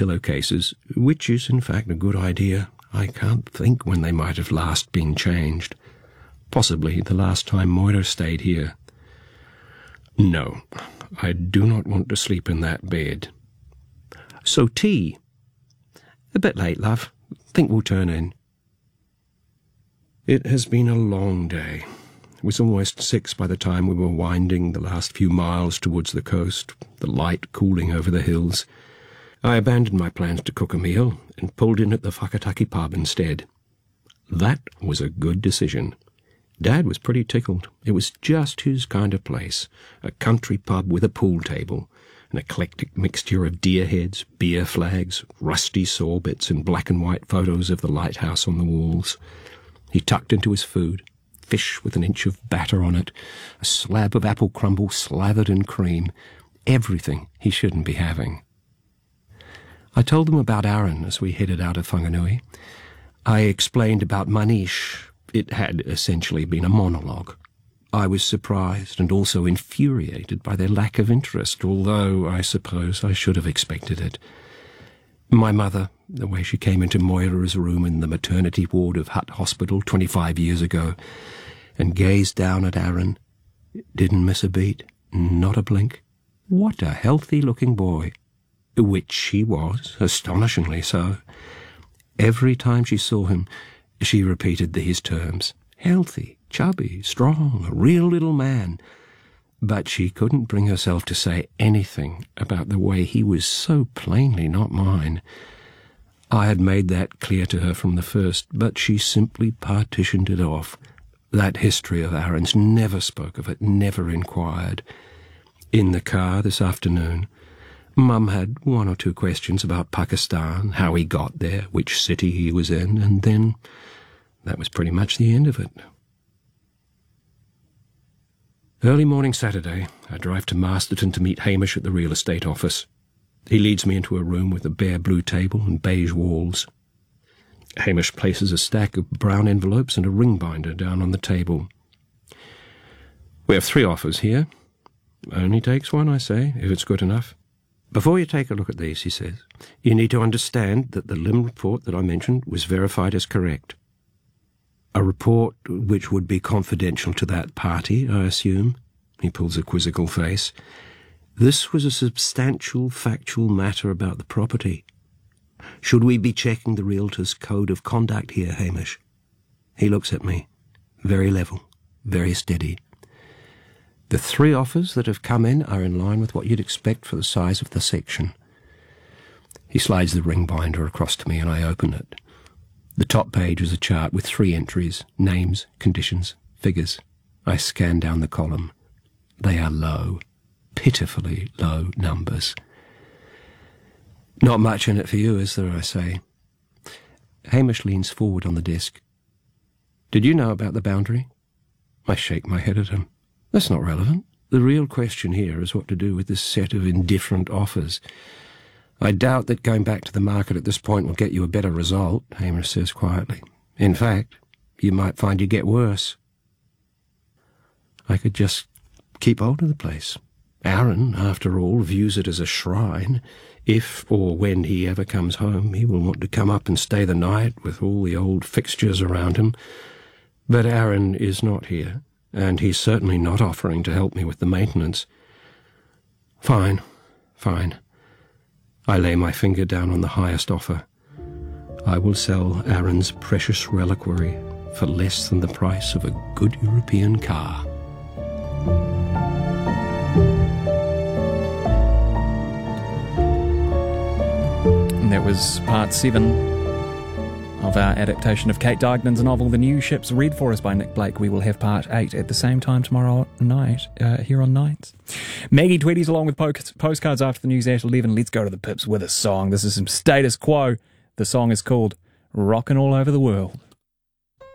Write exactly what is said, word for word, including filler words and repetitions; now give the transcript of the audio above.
pillowcases, which is in fact a good idea. I can't think when they might have last been changed. Possibly the last time Moira stayed here. No, I do not want to sleep in that bed. So tea? A bit late, love. Think we'll turn in. It has been a long day. It was almost six by the time we were winding the last few miles towards the coast, the light cooling over the hills. I abandoned my plans to cook a meal and pulled in at the Whakataki pub instead. That was a good decision. Dad was pretty tickled. It was just his kind of place, a country pub with a pool table, an eclectic mixture of deer heads, beer flags, rusty saw bits and black and white photos of the lighthouse on the walls. He tucked into his food, fish with an inch of batter on it, a slab of apple crumble slathered in cream, everything he shouldn't be having. I told them about Aaron as we headed out of Whanganui. I explained about Manish. It had essentially been a monologue. I was surprised and also infuriated by their lack of interest, although I suppose I should have expected it. My mother, the way she came into Moira's room in the maternity ward of Hutt Hospital twenty-five years ago and gazed down at Aaron, didn't miss a beat, not a blink. What a healthy-looking boy. Which he was, astonishingly so. Every time she saw him, she repeated his terms. Healthy, chubby, strong, a real little man. But she couldn't bring herself to say anything about the way he was so plainly not mine. I had made that clear to her from the first, but she simply partitioned it off. That history of Aaron's, never spoke of it, never inquired. In the car this afternoon, Mum had one or two questions about Pakistan, how he got there, which city he was in, and then that was pretty much the end of it. Early morning Saturday, I drive to Masterton to meet Hamish at the real estate office. He leads me into a room with a bare blue table and beige walls. Hamish places a stack of brown envelopes and a ring binder down on the table. We have three offers here. Only takes one, I say, if it's good enough. Before you take a look at these, he says, you need to understand that the L I M report that I mentioned was verified as correct. A report which would be confidential to that party, I assume. He pulls a quizzical face. This was a substantial, factual matter about the property. Should we be checking the realtor's code of conduct here, Hamish? He looks at me, very level, very steady. The three offers that have come in are in line with what you'd expect for the size of the section. He slides the ring binder across to me and I open it. The top page is a chart with three entries, names, conditions, figures. I scan down the column. They are low, pitifully low numbers. Not much in it for you, is there, I say. Hamish leans forward on the desk. Did you know about the boundary? I shake my head at him. That's not relevant. The real question here is what to do with this set of indifferent offers. I doubt that going back to the market at this point will get you a better result, Hamish says quietly. In fact, you might find you get worse. I could just keep hold of the place. Aaron, after all, views it as a shrine. If or when he ever comes home, he will want to come up and stay the night with all the old fixtures around him. But Aaron is not here, and he's certainly not offering to help me with the maintenance. Fine, fine. I lay my finger down on the highest offer. I will sell Aaron's precious reliquary for less than the price of a good European car. And that was part seven of our adaptation of Kate Dignan's novel The New Ships, read for us by Nick Blake. We will have part eight at the same time tomorrow night uh, here on Nights. Maggie tweeties along with po- postcards after the news at eleven. Let's go to the pips with a song. This is some Status Quo. The song is called Rockin' All Over the World.